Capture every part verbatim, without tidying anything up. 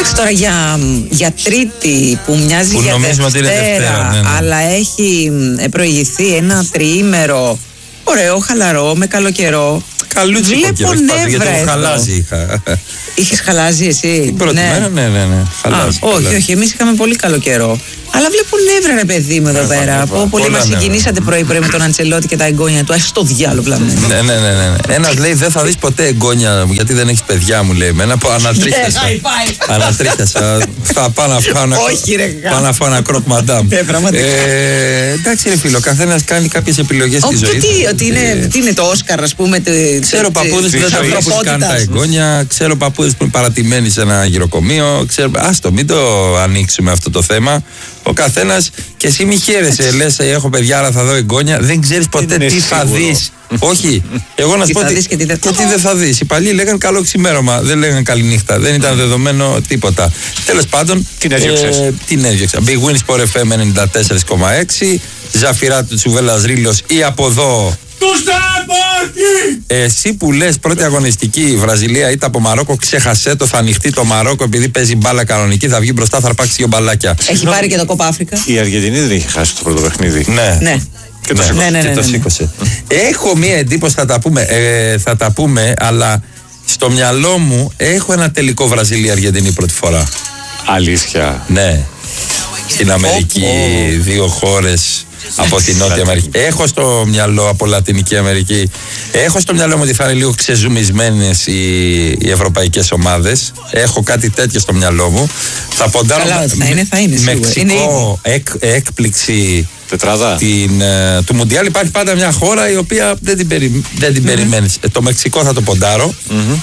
Εντάξει, τώρα για, για Τρίτη που μοιάζει που για Δευτέρα, Δευτέρα ναι, ναι. αλλά έχει προηγηθεί ένα τριήμερο ωραίο, χαλαρό, με καλό καιρό. Καλούτσικο καιρό, γιατί εγώ χαλάζει είχα. Είχες χαλάζει εσύ? Την πρώτη ναι. μέρα, ναι, ναι, ναι. Χαλάζει, Α, όχι, χαλάζει. όχι, εμείς είχαμε πολύ καλό καιρό. Αλλά βλέπω νεύρα, ρε παιδί μου, εδώ ναι, πέρα. Από πολύ μας συγκινήσατε πρωί-πρωί με τον Αντσελότη και τα εγγόνια του. Ας το διάλογο, βλαμμένο. Ναι, ναι, ναι, ναι. Ένας λέει δεν θα δεις ποτέ εγγόνια γιατί δεν έχεις παιδιά, μου λέει. Εμένα που ανατρίχιασα. Ανατρίχιασα. Θα πάω να φάω ένα. Όχι, ρε. Πάω να φάω ένα κροκ μαντάμ. Εντάξει, ρε φίλο, καθένας κάνει κάποιες επιλογές στη ζωή του. Τι είναι το Όσκαρ, ας πούμε. Ξέρω παππούδες που δεν τα βλέπουν καν τα εγγόνια. Ξέρω παππούδες που είναι παρατημένοι σε ένα γυροκομείο. Άστο, μην το ανοίξουμε αυτό το θέμα. Ο καθένας, και εσύ μη χαίρεσαι, λες έχω παιδιά, αλλά θα δω εγγόνια. Δεν ξέρεις ποτέ τι θα δεις. Όχι. Εγώ να σου πω ότι. Και τι δεν θα δεις. Οι παλιοί λέγαν καλό ξημέρωμα. Δεν λέγαν καλή νύχτα. Δεν ήταν δεδομένο τίποτα. Τέλος πάντων. Την έδιωξες. Ε, την έδιωξα. Big Win Sport εφ εμ ενενήντα τέσσερα κόμμα έξι. Ζαφυρά του Τσουβέλλας Ρήλος ή από εδώ. Εσύ που λες πρώτη αγωνιστική Βραζιλία είτε από Μαρόκο, ξέχασέ το, θα ανοιχτεί το Μαρόκο επειδή παίζει μπάλα κανονική, θα βγει μπροστά, θα αρπάξει δύο μπαλάκια. Έχει πάρει και το Κόπα Αφρικα. Η Αργεντινή δεν είχε χάσει το πρώτο παιχνίδι. Ναι. ναι. Και το, ναι, ναι, ναι, ναι, ναι, το σήκωσε. Έχω μία εντύπωση, θα τα πούμε, ε, θα τα πούμε, αλλά στο μυαλό μου έχω ένα τελικό Βραζιλία-Αργεντινή πρώτη φορά. Αλήθεια? Ναι. Στην Αμερική, oh, oh. δύο χώρες από την Νότια Αμερική. Έχω στο μυαλό από Λατινική Αμερική. Έχω στο μυαλό μου ότι θα είναι λίγο ξεζουμισμένες οι, οι ευρωπαϊκές ομάδες. Έχω κάτι τέτοιο στο μυαλό μου. Θα ποντάρω. Καλά, θα είναι, θα είναι. Μεξικό, εκ, έκπληξη την, uh, του Μουντιάλ. Υπάρχει πάντα μια χώρα η οποία δεν την, περι, δεν την mm-hmm. περιμένεις. Ε, το Μεξικό θα το ποντάρω. Mm-hmm.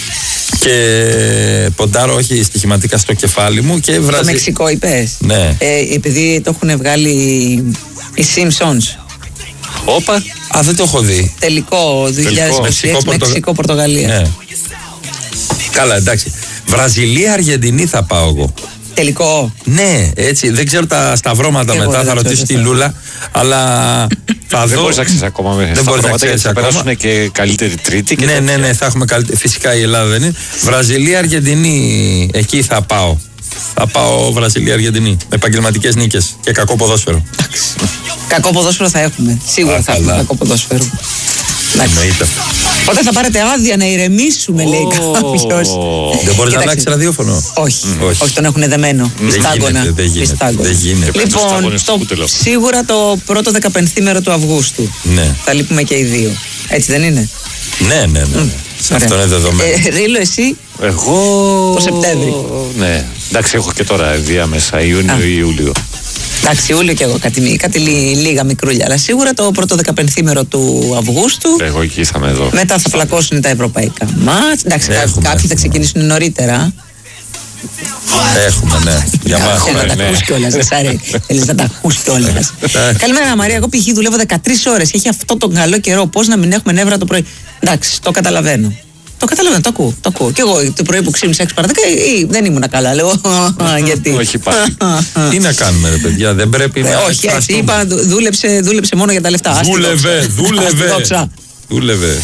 Και ποντάρω, όχι στοιχηματικά, στο κεφάλι μου. Και βραζι... Το Μεξικό είπες? Ναι. Ε, επειδή το έχουν βγάλει οι Simpsons. Όπα. Α, δεν το έχω δει. Τελικό δύο χιλιάδες είκοσι έξι Μεξικό-Πορτογαλία. Ναι. Καλά, εντάξει. Βραζιλία-Αργεντινή θα πάω εγώ. Τελικό. Ναι, έτσι. Δεν ξέρω τα σταυρώματα εγώ μετά, θα ρωτήσω τη Λούλα. Αλλά θα δεν δω. μπορείς να ξέρεις ακόμα με δεν μπορείς να ξέρεις θα ακόμα. περάσουν και καλύτερη Τρίτη. Και ναι, ναι, ναι, θα έχουμε καλύτερη. Φυσικά η Ελλάδα δεν είναι. Βραζιλία-Αργεντινή, εκεί θα πάω. Θα πάω Βραζιλία-Αργεντινή. Επαγγελματικές νίκες και κακό ποδόσφαιρο. Κακό ποδόσφαιρο θα έχουμε. Σίγουρα Α, θα έχουμε κακό ποδόσφαιρο. Εννοείται. Όταν θα πάρετε άδεια να ηρεμήσουμε, λέει κάποιος. Δεν μπορείς να αλλάξεις ραδιόφωνο? Όχι, όχι, τον έχουν δεμένο. Πιστάγκωνα. Δεν γίνεται. Λοιπόν, σίγουρα το πρώτο δεκαπενθήμερο του Αυγούστου. Θα λείπουμε και οι δύο. Έτσι δεν είναι? Ναι, ναι, ναι. Αυτό είναι δεδομένο. Ρίλο, εσύ? Εγώ. Το Σεπτέμβρη. Ναι. Εντάξει, έχω και τώρα διάμεσα Ιούνιο ή Ιούλιο. Εντάξει, Ιούλιο και εγώ κάτι, κάτι λίγα μικρούλια. Αλλά σίγουρα το πρώτο δεκαπενθήμερο του Αυγούστου. Εγώ εκεί θα είμαι εδώ. Μετά θα πλακώσουν τα ευρωπαϊκά μάτς. Εντάξει, έχουμε, κάποιοι θα ξεκινήσουν νωρίτερα. Έχουμε, ναι. Για μας. Θέλεις να τα ακούς κιόλας. Θέλεις να τα ακούς κιόλας. Καλημέρα, Μαρία. Εγώ π.χ. δουλεύω δεκατρείς ώρες και έχει αυτό τον καλό καιρό. Πώς να μην έχουμε νεύρα το πρωί? Εντάξει, το καταλαβαίνω. Το καταλαβαίνω, το ακούω, το ακούω. Και εγώ το πρωί που ξύπνησα έξι παρά δέκα δεν ήμουν καλά, λέω. Γιατί. Όχι πάλι. Τι να κάνουμε, ρε παιδιά, δεν πρέπει να. Όχι, έτσι είπα, δούλεψε μόνο για τα λεφτά. Δούλευε, δούλευε. Δούλευε.